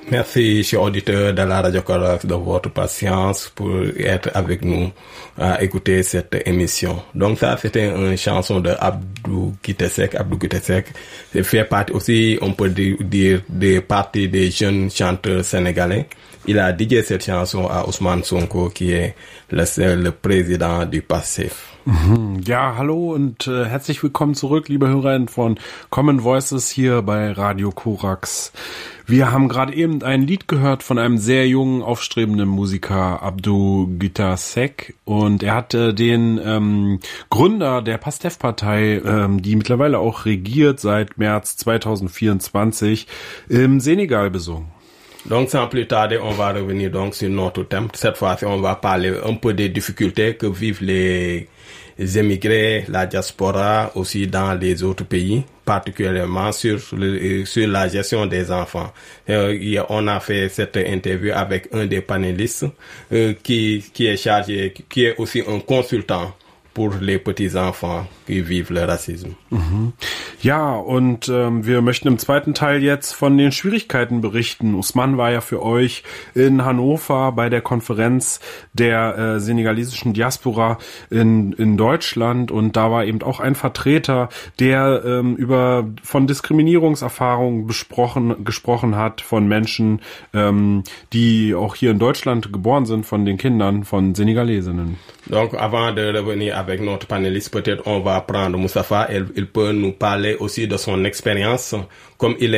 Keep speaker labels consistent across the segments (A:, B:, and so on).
A: Merci, chers auditeurs de la Radio Corax, de votre patience pour être avec nous à écouter cette émission. Donc ça, c'était une chanson de Abdou Guitesek. Abdou Guitesek fait partie aussi, on peut dire, des parties des jeunes chanteurs sénégalais. Il a dédié cette chanson à Ousmane Sonko, qui est le président du PASTEF.
B: Ja, hallo und herzlich willkommen zurück, liebe HörerInnen von Common Voices hier bei Radio Korax. Wir haben gerade eben ein Lied gehört von einem sehr jungen, aufstrebenden Musiker, Abdou Guitesek, und er hat den Gründer der PASTEF-Partei, die mittlerweile auch regiert seit März 2024, im Senegal besungen.
A: Donc sans plus tarder, on va revenir donc sur notre thème. Cette fois-ci, on va parler un peu des difficultés que vivent les émigrés, la diaspora, aussi dans les autres pays, particulièrement sur la gestion des enfants. On a fait cette interview avec un des panélistes qui est chargé, qui est aussi un consultant pour les petits-enfants qui vivent le Rassisme.
B: Ja, und wir möchten im zweiten Teil jetzt von den Schwierigkeiten berichten. Ousmane war ja für euch in Hannover bei der Konferenz der senegalesischen Diaspora in Deutschland, und da war eben auch ein Vertreter, der von Diskriminierungserfahrungen gesprochen hat von Menschen, die auch hier in Deutschland geboren sind, von den Kindern von Senegalesinnen.
A: Donc avant de revenir avec notre panéliste, peut-être on va prendre Moustapha, il peut nous parler aussi de son expérience, comme il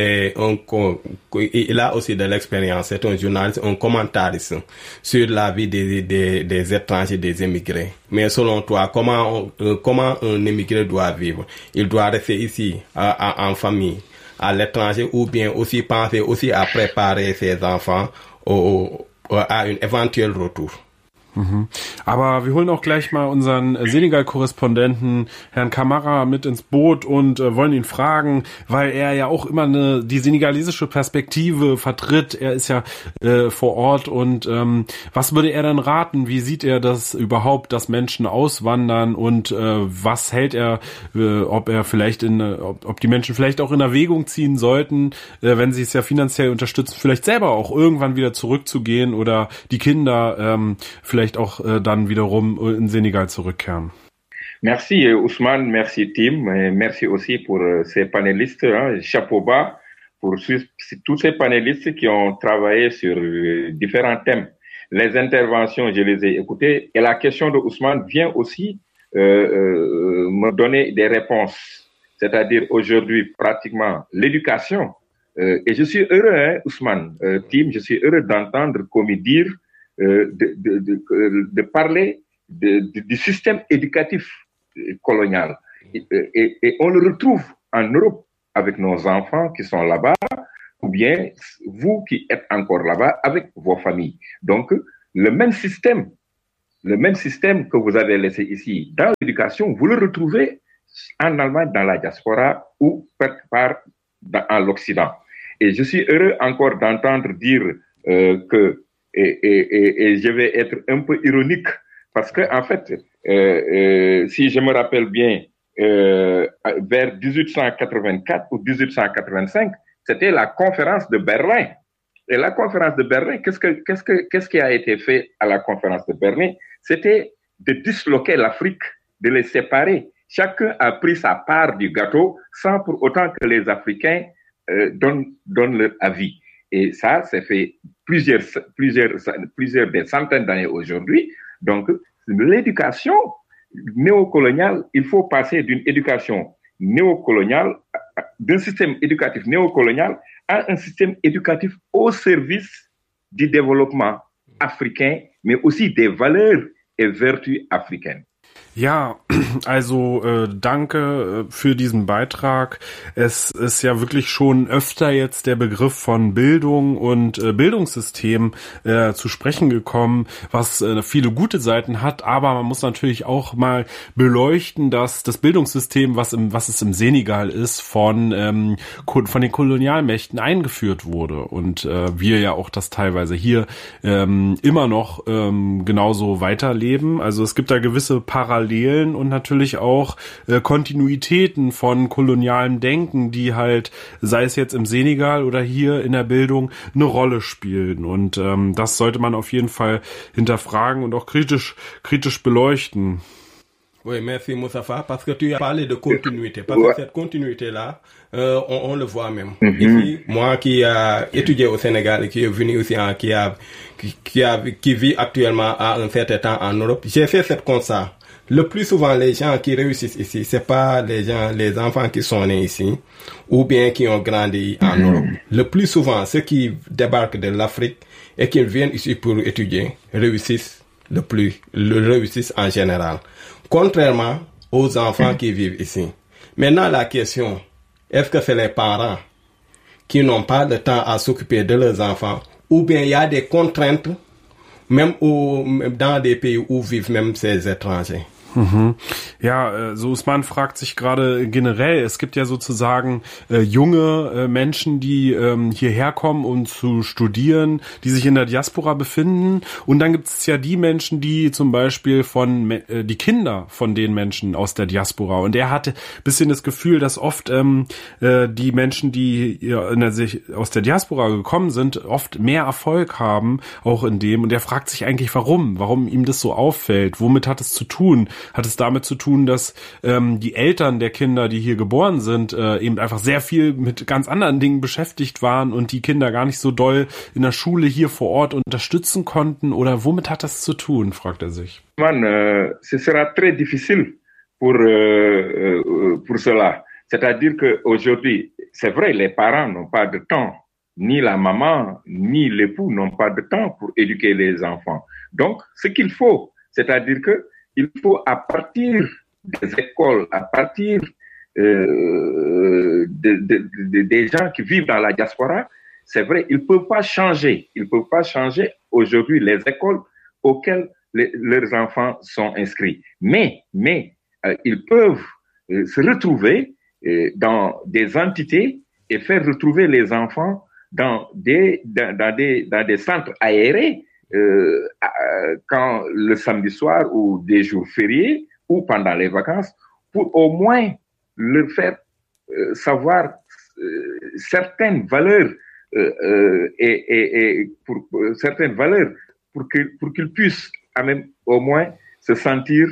A: a aussi de l'expérience, c'est un journaliste, un commentariste sur la vie des étrangers, des émigrés. Mais selon toi, comment un émigré doit vivre? Il doit rester ici, en famille, à l'étranger, ou bien aussi penser aussi à préparer ses enfants à un éventuel retour?
B: Aber wir holen auch gleich mal unseren Senegal-Korrespondenten Herrn Kamara mit ins Boot und wollen ihn fragen, weil er ja auch immer die senegalesische Perspektive vertritt. Er ist ja vor Ort, und was würde er dann raten? Wie sieht er das überhaupt, dass Menschen auswandern, und was hält er, ob die Menschen vielleicht auch in Erwägung ziehen sollten, wenn sie es ja finanziell unterstützen, vielleicht selber auch irgendwann wieder zurückzugehen oder die Kinder vielleicht auch dann wiederum in Senegal zurückkehren.
C: Merci Ousmane, merci Tim, merci aussi pour ces panélistes, chapeau bas pour tous ces panélistes qui ont travaillé sur différents thèmes. Les interventions, je les ai écoutées, et la question de Ousmane vient aussi me donner des réponses, c'est-à-dire aujourd'hui pratiquement l'éducation, et je suis heureux, Ousmane, Tim, je suis heureux d'entendre commis dire de parler du système éducatif colonial. Et on le retrouve en Europe avec nos enfants qui sont là-bas, ou bien vous qui êtes encore là-bas avec vos familles. Donc, le même système que vous avez laissé ici dans l'éducation, vous le retrouvez en Allemagne, dans la diaspora, ou quelque part en l'Occident. Et je suis heureux encore d'entendre dire que et je vais être un peu ironique parce que en fait, si je me rappelle bien, vers 1884 ou 1885, c'était la conférence de Berlin. Et la conférence de Berlin, qu'est-ce qui a été fait à la conférence de Berlin? C'était de disloquer l'Afrique, de les séparer. Chacun a pris sa part du gâteau sans pour autant que les Africains donnent leur avis. Et ça, c'est fait plusieurs des centaines d'années aujourd'hui. Donc, l'éducation néocoloniale, il faut passer d'une éducation néocoloniale, d'un système éducatif néocolonial à un système éducatif au service du développement africain, mais aussi des valeurs et vertus africaines.
B: Ja, also danke für diesen Beitrag. Es ist ja wirklich schon öfter jetzt der Begriff von Bildung und Bildungssystem zu sprechen gekommen, was viele gute Seiten hat, aber man muss natürlich auch mal beleuchten, dass das Bildungssystem, was es im Senegal ist, von den Kolonialmächten eingeführt wurde, und wir ja auch das teilweise hier immer noch genauso weiterleben. Also es gibt da gewisse Parallelen und natürlich auch Kontinuitäten von kolonialem Denken, die halt, sei es jetzt im Senegal oder hier in der Bildung, eine Rolle spielen. Und das sollte man auf jeden Fall hinterfragen und auch kritisch beleuchten.
A: Oui, merci Moustapha, parce que tu as parlé de continuité, parce que cette continuité-là, on le voit même. Ici, moi qui a étudié au Sénégal et qui est venu aussi, qui vit actuellement à un certain temps en Europe, j'ai fait ce constat. Le plus souvent, les gens qui réussissent ici, c'est pas les enfants qui sont nés ici, ou bien qui ont grandi en Europe. Le plus souvent, ceux qui débarquent de l'Afrique et qui viennent ici pour étudier, réussissent réussissent en général. Contrairement aux enfants qui vivent ici. Maintenant, la question, est-ce que c'est les parents qui n'ont pas le temps à s'occuper de leurs enfants, ou bien il y a des contraintes, même dans des pays où vivent même ces étrangers?
B: Ja, so Usman fragt sich gerade generell, es gibt ja sozusagen junge Menschen, die hierher kommen, um zu studieren, die sich in der Diaspora befinden, und dann gibt es ja die Menschen, die zum Beispiel die Kinder von den Menschen aus der Diaspora, und er hatte ein bisschen das Gefühl, dass oft die Menschen, die aus der Diaspora gekommen sind, oft mehr Erfolg haben, auch in dem, und er fragt sich eigentlich, warum ihm das so auffällt, womit hat es zu tun? Hat es damit zu tun, dass die Eltern der Kinder, die hier geboren sind, eben einfach sehr viel mit ganz anderen Dingen beschäftigt waren und die Kinder gar nicht so doll in der Schule hier vor Ort unterstützen konnten? Oder womit hat das zu tun, fragt er sich.
C: Ce sera très difficile pour cela. C'est-à-dire qu'aujourd'hui, c'est vrai, les parents n'ont pas de temps. Ni la maman, ni l'époux n'ont pas de temps pour éduquer les enfants. Donc, ce qu'il faut, c'est-à-dire que il faut, à partir des écoles, à partir des gens qui vivent dans la diaspora, c'est vrai, ils ne peuvent pas changer. Ils ne peuvent pas changer aujourd'hui les écoles auxquelles leurs enfants sont inscrits. Mais ils peuvent se retrouver dans des entités et faire retrouver les enfants dans des centres aérés, quand le samedi soir ou des jours fériés ou pendant les vacances, pour au moins leur faire savoir certaines valeurs et pour certaines valeurs pour qu'ils puissent même au moins se sentir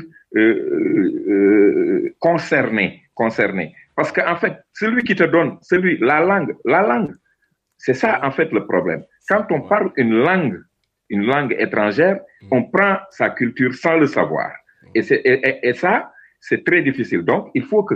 C: concernés. Parce qu'en fait, celui qui te donne, la langue, c'est ça en fait le problème. Quand on parle une langue étrangère, on prend sa culture sans le savoir. Et ça, c'est très difficile. Donc, il faut que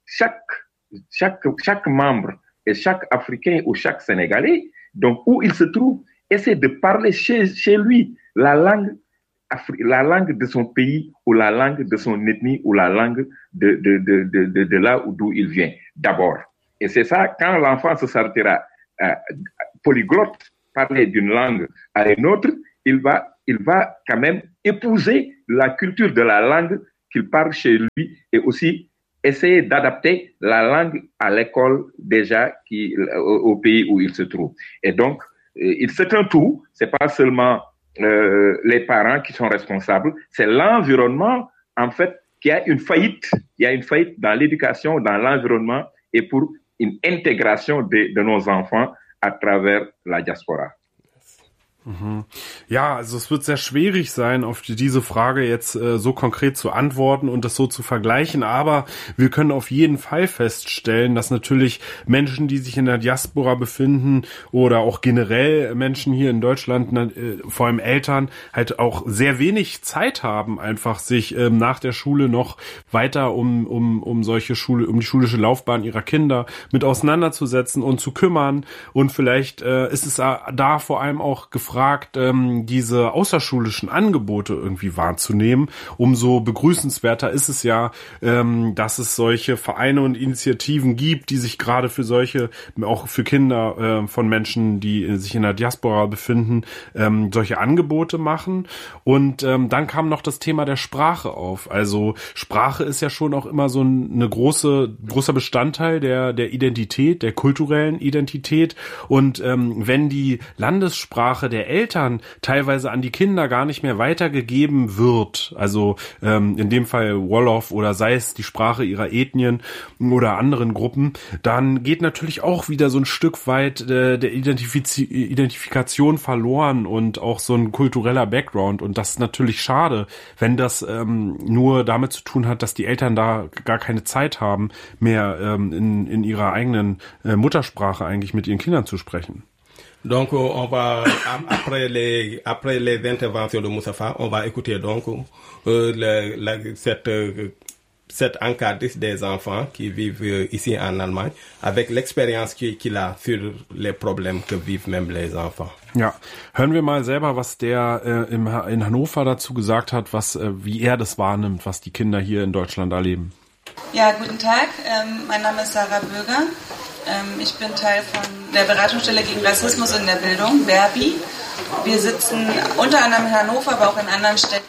C: chaque membre et chaque Africain ou chaque Sénégalais, donc où il se trouve, essaie de parler chez lui la langue de son pays ou la langue de son ethnie ou la langue de là d'où il vient, d'abord. Et c'est ça, quand l'enfant se sentira polyglotte, parler d'une langue à une autre, il va quand même épouser la culture de la langue qu'il parle chez lui et aussi essayer d'adapter la langue à l'école déjà au pays où il se trouve. Et donc, c'est un tout, c'est pas seulement les parents qui sont responsables, c'est l'environnement en fait qui a une faillite. Il y a une faillite dans l'éducation, dans l'environnement et pour une intégration de nos enfants à travers la diaspora.
B: Ja, also es wird sehr schwierig sein, auf diese Frage jetzt so konkret zu antworten und das so zu vergleichen, aber wir können auf jeden Fall feststellen, dass natürlich Menschen, die sich in der Diaspora befinden oder auch generell Menschen hier in Deutschland, vor allem Eltern, halt auch sehr wenig Zeit haben, einfach sich nach der Schule noch weiter um die schulische Laufbahn ihrer Kinder mit auseinanderzusetzen und zu kümmern, und vielleicht ist es da vor allem auch gefragt, diese außerschulischen Angebote irgendwie wahrzunehmen. Umso begrüßenswerter ist es ja, dass es solche Vereine und Initiativen gibt, die sich gerade für solche, auch für Kinder von Menschen, die sich in der Diaspora befinden, solche Angebote machen. Und dann kam noch das Thema der Sprache auf. Also Sprache ist ja schon auch immer so eine großer Bestandteil der Identität, der kulturellen Identität. Und wenn die Landessprache der der Eltern teilweise an die Kinder gar nicht mehr weitergegeben wird, also in dem Fall Wolof oder sei es die Sprache ihrer Ethnien oder anderen Gruppen, dann geht natürlich auch wieder so ein Stück weit der Identifikation verloren und auch so ein kultureller Background, und das ist natürlich schade, wenn das nur damit zu tun hat, dass die Eltern da gar keine Zeit haben, mehr in ihrer eigenen Muttersprache eigentlich mit ihren Kindern zu sprechen.
A: Donc on va après les interventions de Moustapha, on va écouter donc cette encadrice des enfants qui vivent ici en Allemagne avec l'expérience qu'il a sur les problèmes que vivent même les enfants.
B: Ja, hören wir mal selber, was der in Hannover dazu gesagt hat, wie er das wahrnimmt, was die Kinder hier in Deutschland erleben.
D: Ja, guten Tag. Mein Name ist Sarah Böger. Ich bin Teil von der Beratungsstelle gegen Rassismus in der Bildung, BERBI. Wir sitzen unter anderem in Hannover, aber auch in anderen Städten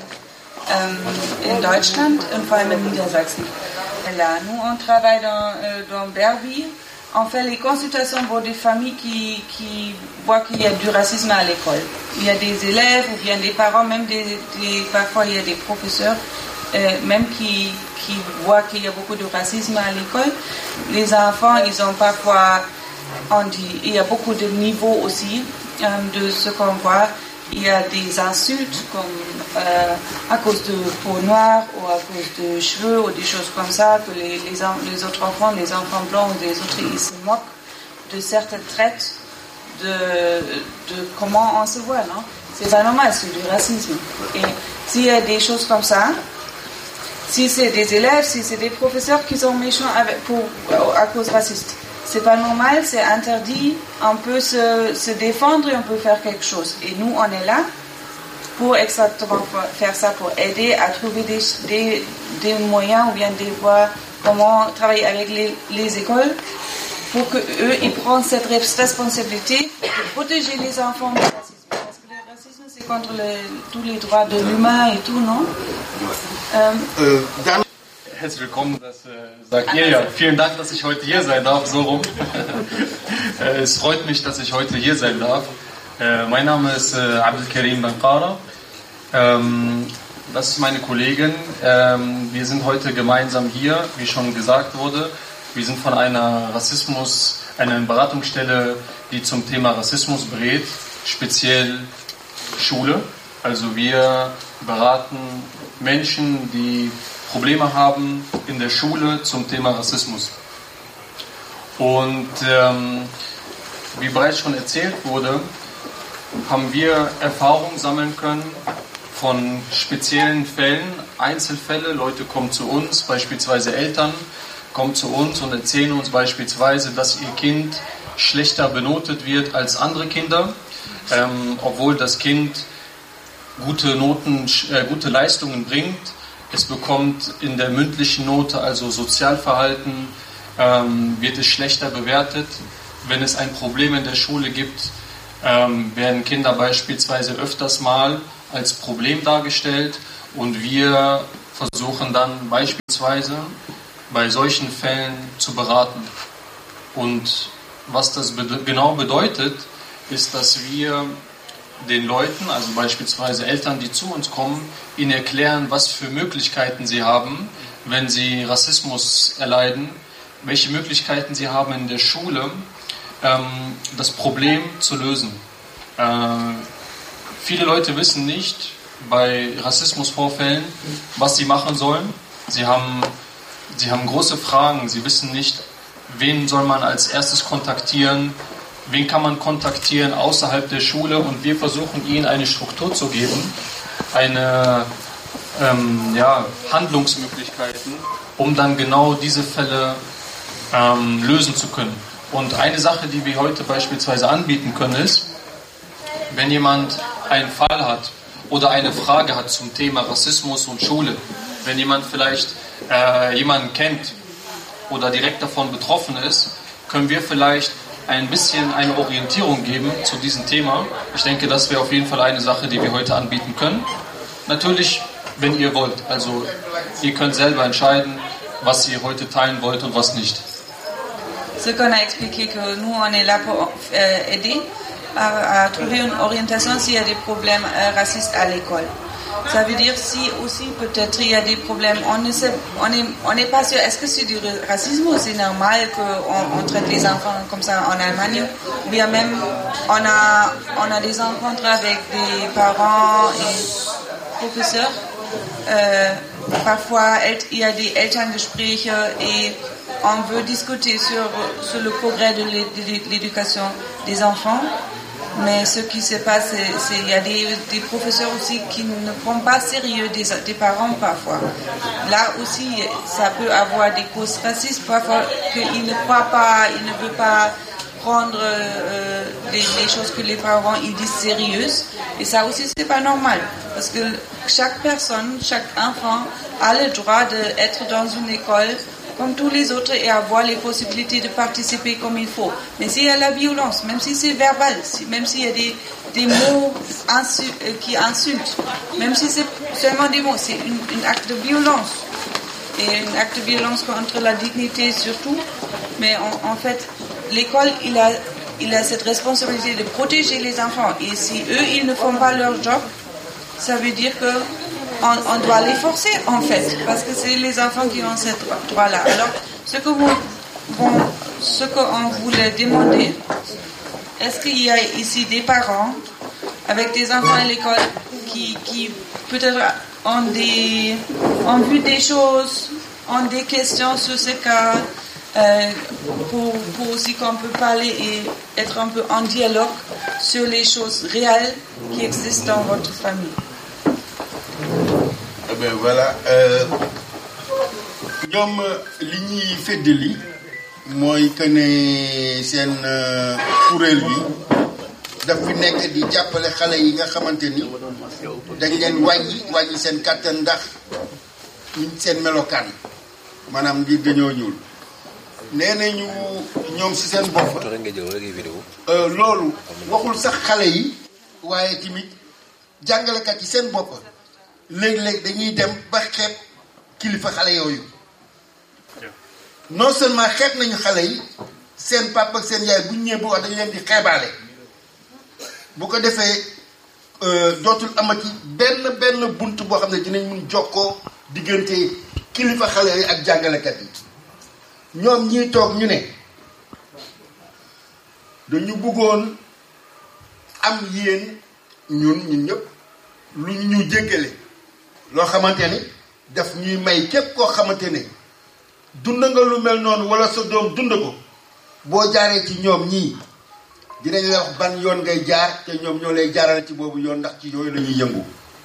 D: in Deutschland und vor allem in Niedersachsen. Là, nous, on travaille dans BERBI. On fait les consultations pour des familles qui voient qu'il y a du racisme à l'école. Il y a des élèves ou bien des parents, même parfois il y a des professeurs même qui voient qu'il y a beaucoup de racisme à l'école. Les enfants, ils ont parfois, il y a beaucoup de niveaux aussi de ce qu'on voit. Il y a des insultes comme à cause de peau noire ou à cause de cheveux ou des choses comme ça, que les autres enfants, les enfants blancs ou les autres, ils se moquent de certains traits de comment on se voit, non? C'est pas normal, c'est du racisme. Et s'il y a des choses comme ça, si c'est des élèves, si c'est des professeurs qui sont méchants à cause raciste, c'est pas normal, c'est interdit, on peut se défendre et on peut faire quelque chose. Et nous, on est là pour exactement faire ça, pour aider à trouver des moyens ou bien des voies, comment travailler avec les écoles pour qu'eux, ils prennent cette responsabilité de protéger les enfants du racisme. Parce que le racisme, c'est contre tous les droits de l'humain et tout, non?
E: Herzlich willkommen, das sagt ihr ja. Vielen Dank, dass ich heute hier sein darf, so rum. Es freut mich, dass ich heute hier sein darf. Mein Name ist Abdelkarim Banqara. Das ist meine Kollegin. Wir sind heute gemeinsam hier, wie schon gesagt wurde. Wir sind von einer Beratungsstelle, die zum Thema Rassismus berät, speziell Schule. Also wir beraten Menschen, die Probleme haben in der Schule zum Thema Rassismus. Und wie bereits schon erzählt wurde, haben wir Erfahrungen sammeln können von speziellen Fällen, Einzelfälle. Leute kommen zu uns, beispielsweise Eltern kommen zu uns und erzählen uns beispielsweise, dass ihr Kind schlechter benotet wird als andere Kinder, obwohl das Kind gute Leistungen bringt. Es bekommt in der mündlichen Note, also Sozialverhalten, wird es schlechter bewertet. Wenn es ein Problem in der Schule gibt, werden Kinder beispielsweise öfters mal als Problem dargestellt und wir versuchen dann beispielsweise bei solchen Fällen zu beraten. Und was das genau bedeutet, ist, dass wir den Leuten, also beispielsweise Eltern, die zu uns kommen, ihnen erklären, was für Möglichkeiten sie haben, wenn sie Rassismus erleiden, welche Möglichkeiten sie haben in der Schule, das Problem zu lösen. Viele Leute wissen nicht bei Rassismusvorfällen, was sie machen sollen. Sie haben große Fragen, sie wissen nicht, wen soll man als erstes kontaktieren, wen kann man kontaktieren außerhalb der Schule, und wir versuchen ihnen eine Struktur zu geben, eine Handlungsmöglichkeiten, um dann genau diese Fälle lösen zu können. Und eine Sache, die wir heute beispielsweise anbieten können, ist, wenn jemand einen Fall hat oder eine Frage hat zum Thema Rassismus und Schule, wenn jemand vielleicht jemanden kennt oder direkt davon betroffen ist, können wir vielleicht ein bisschen eine Orientierung geben zu diesem Thema. Ich denke, das wäre auf jeden Fall eine Sache, die wir heute anbieten können. Natürlich, wenn ihr wollt. Also ihr könnt selber entscheiden, was ihr heute teilen wollt und was nicht.
D: Ce qu'on a expliqué que nous, on est là pour aider. à trouver une orientation s'il y a des problèmes racistes à l'école. Ça veut dire si aussi peut-être il y a des problèmes, on n'est pas sûr, est-ce que c'est du racisme ou c'est normal qu'on traite les enfants comme ça en Allemagne, ou bien même on a des rencontres avec des parents et professeurs, parfois il y a des Elterngespräche et on veut discuter sur le progrès de l'éducation des enfants. Mais ce qui se passe, c'est il y a des professeurs aussi qui ne prennent pas sérieux des parents parfois. Là aussi, ça peut avoir des causes racistes, parfois qu'ils ne croient pas, ils ne veulent pas prendre les choses que les parents ils disent sérieuses. Et ça aussi, c'est pas normal. Parce que chaque personne, chaque enfant a le droit d'être dans une école comme tous les autres et avoir les possibilités de participer comme il faut. Mais s'il y a la violence, même si c'est verbal, même s'il y a des mots qui insultent, même si c'est seulement des mots, c'est un acte de violence. Et un acte de violence contre la dignité surtout. Mais en fait, l'école, il a cette responsabilité de protéger les enfants. Et si eux, ils ne font pas leur job, ça veut dire que on doit les forcer en fait, parce que c'est les enfants qui ont ce droit-là. Alors, ce qu'on voulait demander, est-ce qu'il y a ici des parents avec des enfants à l'école qui peut-être ont vu des choses, ont des questions sur ce cas, pour aussi qu'on peut parler et être un peu en dialogue sur les choses réelles qui existent dans votre famille.
F: Ben voilà, ñoom li ñuy feddali mooy que ne seen kuréel bi daf fi nekk di jàppale xale yi nga xamante ni dañ leen wàññi seen kàttan ndax seen melokaan maanaam ngir dañoo ñuul nee nañu ñoom si seen bopp loolu waxul sax xale yi waaye tamit jàngalekat yi seen bopp léeg-léeg dañuy dem ba xeeb kilifa xale yooyu non seulement xeeb nañu xale yi seen papa ak seen yaay bu ñu ñëwee bu wax dañu leen di xeebaale bu ko defee dootul amati benn bunt boo xam ne dinañ mun jokkoo diggante kilifa xale yooyu ak jàngalekat yi ñoom ñiy toog ñu ne dañu bëggoon am yéen ñun ñëpp lu ñu jéggale loo xamante ni daf ñuy may képp koo xamante ne dund nga lu mel noonu wala sa doom dund ko boo jaaree ci ñoom ñii dinañ la wax ban yoon ngay jaar te ñoom ñoo lay jaarale ci boobu yoon ndax ci yooyu la ñuy yëngu.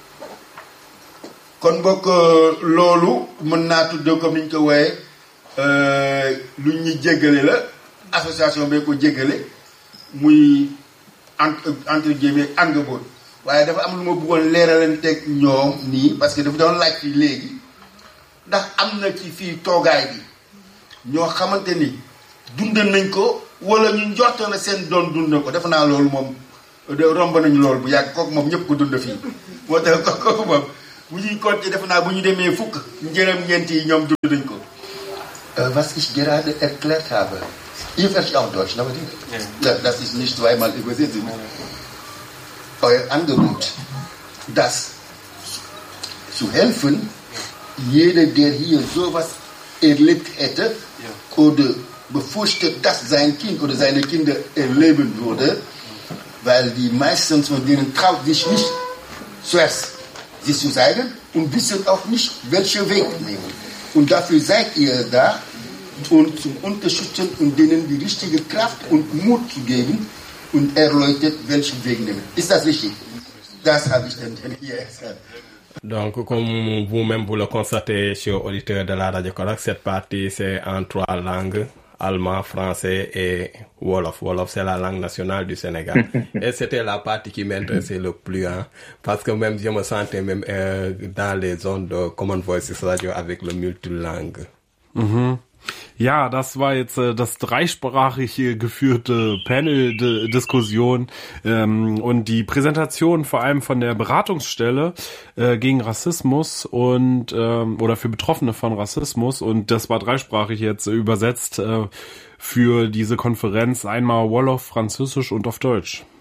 F: kon bokk loolu mën naa tudd comme ni ñu ko wooyee lu ñuy jéggale la association bee ko jéggale muy entre guillemets Angebot. waaye dafa am lu ma bëggoon leeralanteeg ñoom nii parce que dafa doon laaj fii léegi ndax am na ci fii toogaay bi ñoo xamante ni dund nañ ko wala ñu njort na seen doon dund ko def naa loolu moom romb nañu loolu bu yàgg kooku moom ñëpp ko dund fii moo tax kooku moom bu ñuy compter def naa bu ñu demee fukk njëram ñeent yi ñoom dund nañ ko.
G: Was ich gerade erklärt habe, ihr versteht auch Deutsch, aber das ist nicht zweimal übersetzt. Euer Angebot, das zu helfen, jeder, der hier sowas erlebt hätte oder befürchtet, dass sein Kind oder seine Kinder erleben würde, weil die meisten von denen traut sich nicht zuerst sich zu zeigen und wissen auch nicht, welchen Weg nehmen. Und dafür seid ihr da, und zum Unterstützen und denen die richtige Kraft und Mut zu geben, und erläutert, welchen Weg nehmen. Ist das richtig? Das habe ich dann hier gesagt.
A: Donc, comme vous-même vous le constatez, chers auditeurs de la Radio Korak, cette partie c'est en 3 langues, allemand, français et Wolof. Wolof, c'est la langue nationale du Sénégal. Et c'était la partie qui m'intéressait le plus, hein, parce que même je me sentais même dans les zones de Common Voices Radio avec le multilangue.
B: Mhm. Ja, das war jetzt das dreisprachig geführte Panel-Diskussion und die Präsentation vor allem von der Beratungsstelle gegen Rassismus und oder für Betroffene von Rassismus, und das war dreisprachig jetzt übersetzt für diese Konferenz, einmal Wolof, Französisch und auf Deutsch.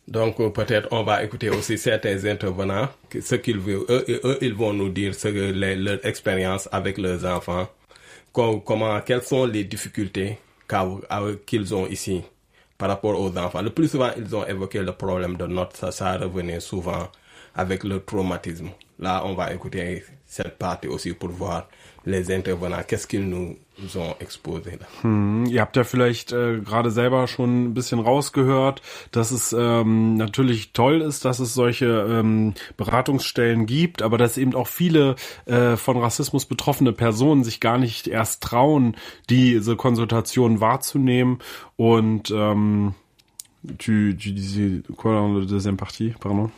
A: Donc peut-être on va écouter aussi certains intervenants, ce qu'ils veulent. Eux, ils vont nous dire leur expérience avec leurs enfants, quelles sont les difficultés qu'ils ont ici par rapport aux enfants. Le plus souvent, ils ont évoqué le problème de notes, ça revenait souvent avec le traumatisme. Là, on va écouter cette partie aussi pour voir les Intervenants, qu'est-ce qu'ils nous ont exposé.
B: Ihr habt ja vielleicht gerade selber schon ein bisschen rausgehört, dass es natürlich toll ist, dass es solche Beratungsstellen gibt, aber dass eben auch viele von Rassismus betroffene Personen sich gar nicht erst trauen, diese Konsultation wahrzunehmen. Und tu disais quoi dans la deuxième partie, pardon?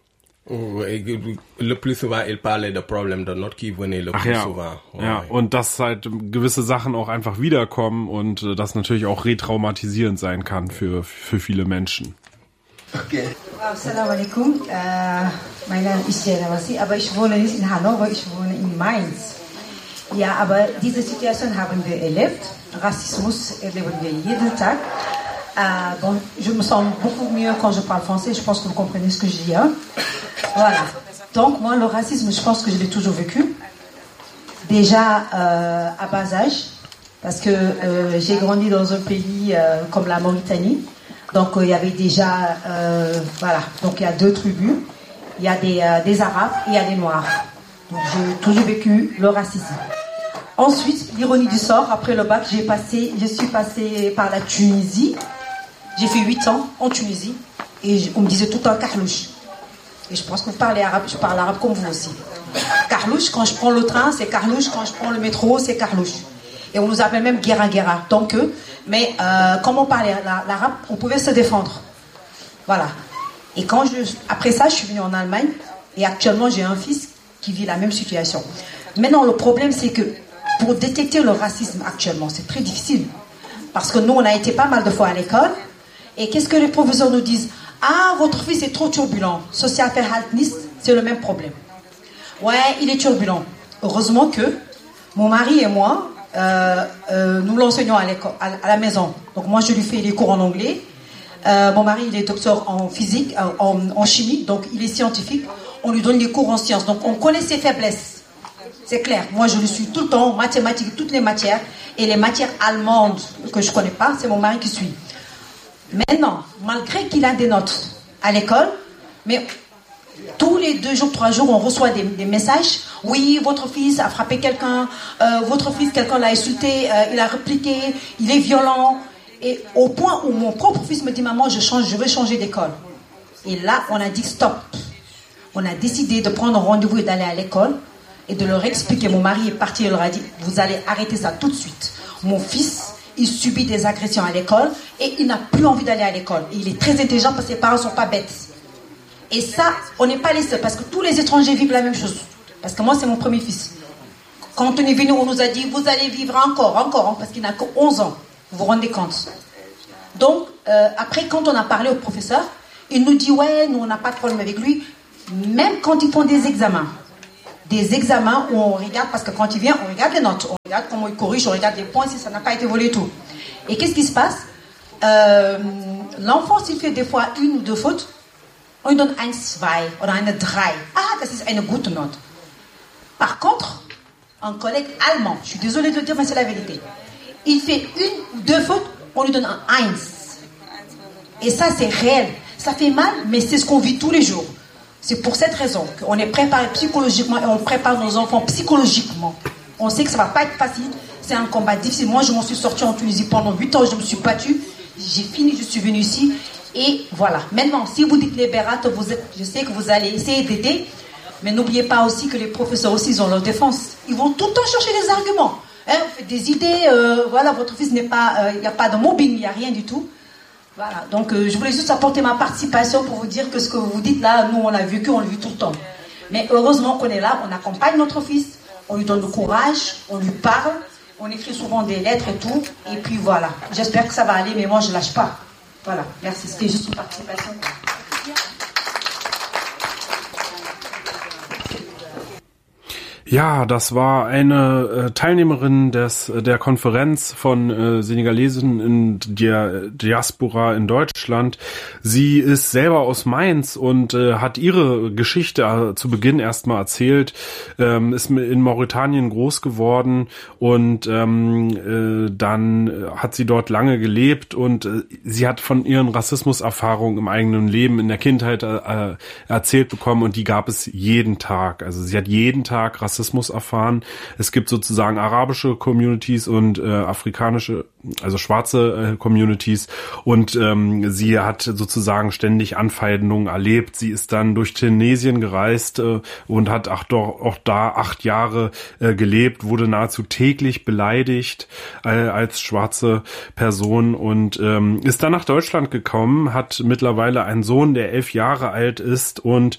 A: Le plus souvent, il parlait de problèmes de notes qui venaient le plus souvent.
B: Ja, und dass halt gewisse Sachen auch einfach wiederkommen und das natürlich auch retraumatisierend sein kann für viele Menschen.
H: Okay. Assalamu alaikum. Mein Name ist Jena Wassi, aber ich wohne nicht in Hannover, ich wohne in Mainz. Ja, aber diese Situation haben wir erlebt. Rassismus erleben wir jeden Tag. Bon, je me sens beaucoup mieux quand je parle français, je pense que vous comprenez ce que je dis. Hein? Voilà. Donc moi, le racisme, je pense que je l'ai toujours vécu. Déjà à bas âge, parce que j'ai grandi dans un pays comme la Mauritanie. Donc il y avait déjà, voilà, donc il y a deux tribus. Il y a des Arabes et il y a des Noirs. Donc j'ai toujours vécu le racisme. Ensuite, l'ironie du sort, après le bac, je suis passée par la Tunisie. J'ai fait 8 ans en Tunisie et on me disait tout le temps Carlouche. Et je pense que vous parlez arabe, je parle arabe comme vous aussi. Carlouche, quand je prends le train, c'est Carlouche. Quand je prends le métro, c'est Carlouche. Et on nous appelle même Guéra Guéra. Donc, mais comme on parlait l'arabe, on pouvait se défendre. Voilà. Et après ça, je suis venue en Allemagne et actuellement, j'ai un fils qui vit la même situation. Maintenant, le problème, c'est que pour détecter le racisme actuellement, c'est très difficile. Parce que nous, on a été pas mal de fois à l'école. Et qu'est-ce que les professeurs nous disent? Ah, votre fils est trop turbulent. Sozialverhaltenist, c'est le même problème. Ouais, il est turbulent. Heureusement que mon mari et moi, nous l'enseignons à l'école, à la maison. Donc moi, je lui fais les cours en anglais. Mon mari, il est docteur en physique, en chimie, donc il est scientifique. On lui donne les cours en sciences. Donc on connaît ses faiblesses. C'est clair. Moi, je le suis tout le temps, mathématiques, toutes les matières. Et les matières allemandes que je ne connais pas, c'est mon mari qui suit. Maintenant, malgré qu'il a des notes à l'école, mais tous les 2 jours, 3 jours, on reçoit des messages. Oui, votre fils a frappé quelqu'un, votre fils, quelqu'un l'a insulté, il a répliqué, il est violent. Et au point où mon propre fils me dit, maman, je veux changer d'école. Et là, on a dit stop. On a décidé de prendre rendez-vous et d'aller à l'école et de leur expliquer. Mon mari est parti et leur a dit, vous allez arrêter ça tout de suite. Mon fils, il subit des agressions à l'école et il n'a plus envie d'aller à l'école. Et il est très intelligent parce que ses parents ne sont pas bêtes. Et ça, on n'est pas les seuls parce que tous les étrangers vivent la même chose. Parce que moi, c'est mon premier fils. Quand on est venu, on nous a dit, vous allez vivre encore, parce qu'il n'a que 11 ans. Vous vous rendez compte? Donc, après, quand on a parlé au professeur, il nous dit, ouais, nous, on n'a pas de problème avec lui. Même quand ils font des examens où on regarde, parce que quand il vient, on regarde les notes, on regarde comment il corrige, on regarde les points, si ça n'a pas été volé et tout. Et qu'est-ce qui se passe? L'enfant, s'il fait des fois 1 ou 2 fautes, on lui donne 1, 2 oder eine 3. Ah, das ist eine gute Note. Par contre, un collègue allemand, je suis désolée de le dire, mais c'est la vérité, il fait 1 ou 2 fautes, on lui donne un 1. Et ça, c'est réel. Ça fait mal, mais c'est ce qu'on vit tous les jours. C'est pour cette raison qu'on est préparé psychologiquement et on prépare nos enfants psychologiquement. On sait que ça ne va pas être facile. C'est un combat difficile. Moi, je m'en suis sortie en Tunisie pendant 8 ans. Je me suis battue. J'ai fini, je suis venue ici. Et voilà. Maintenant, si vous dites les Bérates, je sais que vous allez essayer d'aider. Mais n'oubliez pas aussi que les professeurs aussi, ils ont leur défense. Ils vont tout le temps chercher des arguments. Hein, vous faites des idées. Voilà, votre fils n'est pas... Il n'y a pas de mobbing, il n'y a rien du tout. Voilà, donc je voulais juste apporter ma participation pour vous dire que ce que vous dites là, nous on l'a vécu, on le vit tout le temps. Mais heureusement qu'on est là, on accompagne notre fils, on lui donne le courage, on lui parle, on écrit souvent des lettres et tout, et puis voilà. J'espère que ça va aller, mais moi je lâche pas. Voilà, merci, c'était juste une participation.
B: Ja, das war eine Teilnehmerin der Konferenz von Senegalesen in der Diaspora in Deutschland. Sie ist selber aus Mainz und hat ihre Geschichte zu Beginn erstmal erzählt, ist in Mauretanien groß geworden und dann hat sie dort lange gelebt und sie hat von ihren Rassismuserfahrungen im eigenen Leben in der Kindheit erzählt bekommen und die gab es jeden Tag. Also sie hat jeden Tag Rassismus erfahren. Es gibt sozusagen arabische Communities und afrikanische, also schwarze Communities und sie hat sozusagen ständig Anfeindungen erlebt. Sie ist dann durch Tunesien gereist und hat auch da 8 Jahre gelebt, wurde nahezu täglich beleidigt als schwarze Person und ist dann nach Deutschland gekommen, hat mittlerweile einen Sohn, der 11 Jahre alt ist und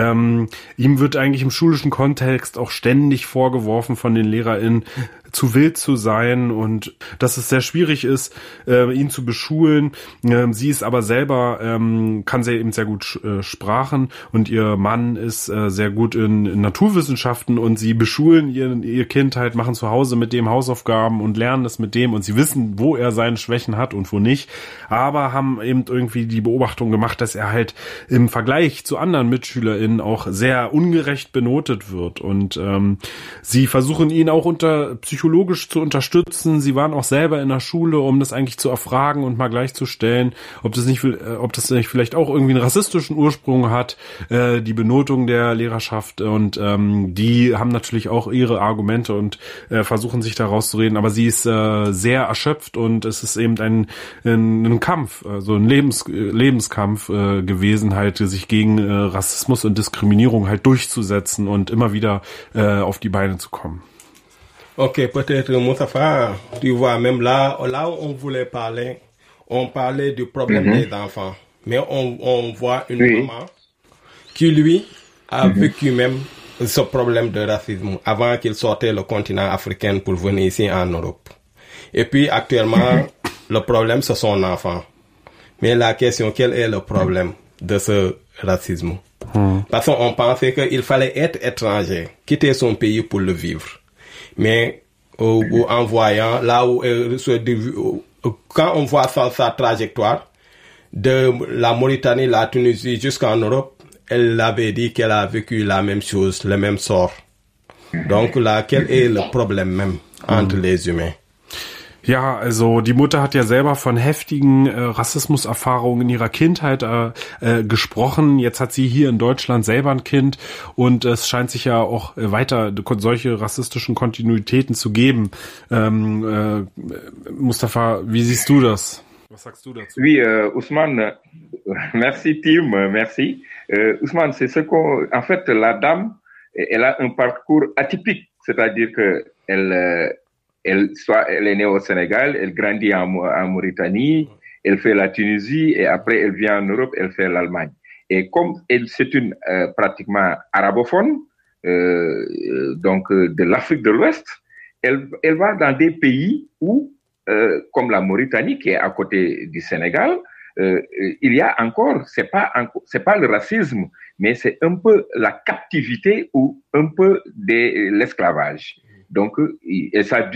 B: ihm wird eigentlich im schulischen Kontext auch ständig vorgeworfen von den LehrerInnen, zu wild zu sein und dass es sehr schwierig ist, ihn zu beschulen. Sie ist aber selber, kann sie eben sehr gut Sprachen und ihr Mann ist sehr gut in Naturwissenschaften und sie beschulen ihr Kind halt, machen zu Hause mit dem Hausaufgaben und lernen das mit dem und sie wissen, wo er seine Schwächen hat und wo nicht, aber haben eben irgendwie die Beobachtung gemacht, dass er halt im Vergleich zu anderen MitschülerInnen auch sehr ungerecht benotet wird und sie versuchen ihn auch psychologisch zu unterstützen. Sie waren auch selber in der Schule, um das eigentlich zu erfragen und mal gleichzustellen, ob das nicht vielleicht auch irgendwie einen rassistischen Ursprung hat, die Benotung der Lehrerschaft und die haben natürlich auch ihre Argumente und versuchen sich da rauszureden, aber sie ist sehr erschöpft und es ist eben ein Kampf, so ein Lebenskampf gewesen, halt sich gegen Rassismus und Diskriminierung halt durchzusetzen und immer wieder auf die Beine zu kommen.
A: Ok, peut-être Moustapha, tu vois, même là où on voulait parler, on parlait du problème des enfants. Mais on voit une maman qui, lui, a vécu même ce problème de racisme avant qu'il sortait le continent africain pour venir ici en Europe. Et puis, actuellement, le problème, c'est son enfant. Mais la question, quel est le problème de ce racisme? Parce qu'on pensait qu'il fallait être étranger, quitter son pays pour le vivre. Mais en voyant là où quand on voit sa trajectoire de la Mauritanie, la Tunisie jusqu'en Europe, elle avait dit qu'elle a vécu la même chose, le même sort. Donc là, quel est le problème même entre les humains?
B: Ja, also die Mutter hat ja selber von heftigen Rassismuserfahrungen in ihrer Kindheit gesprochen. Jetzt hat sie hier in Deutschland selber ein Kind und es scheint sich ja auch weiter solche rassistischen Kontinuitäten zu geben. Mustafa, wie siehst du das? Was sagst du dazu?
C: Oui, Ousmane, merci Tim, merci. Ousmane, c'est en fait, la dame, elle a un parcours atypique, c'est-à-dire que elle est née au Sénégal, elle grandit en Mauritanie, elle fait la Tunisie et après elle vient en Europe, elle fait l'Allemagne. Et comme c'est une pratiquement arabophone, donc de l'Afrique de l'Ouest, elle va dans des pays où, comme la Mauritanie qui est à côté du Sénégal, il y a encore, c'est pas le racisme, mais c'est un peu la captivité ou un peu de l'esclavage. Donc, et ça